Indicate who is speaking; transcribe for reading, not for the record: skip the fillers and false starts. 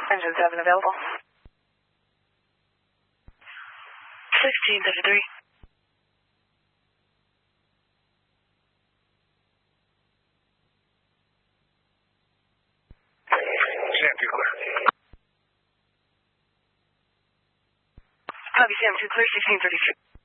Speaker 1: Engine 7 available. 1633.
Speaker 2: Sam 2 clear.
Speaker 1: Copy, Sam 2 clear, 1633.